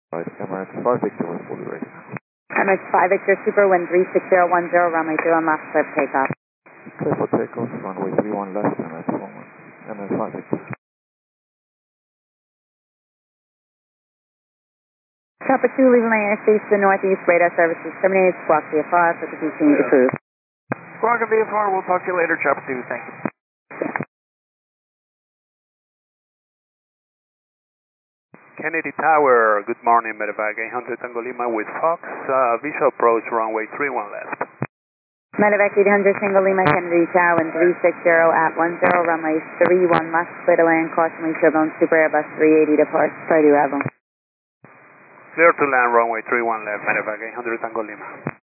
Emirates 5 Victor was fully ready. Emirates 5 Victor, Super Wind 36010, runway 31 left, clear for takeoff. Clear for takeoff, runway 31 left, Emirates 41. Emirates 5 Victor. Chopper 2, leaving my airspace to the northeast, radar services terminated, squawk VFR, for the continue to cruise. Squawk and VFR, we'll talk to you later, Chopper 2, thank you. Kennedy Tower, good morning, Medevac 800 Tango Lima with Fox, visual approach runway 31 left. Medevac 800 Tango Lima, Kennedy Tower, wind 360 at 10, runway 31 left, clear to land, caution wind turbulence, Super Airbus 380 depart, priority arrival. Clear to land runway 31 left, Medevac 800 Tango Lima.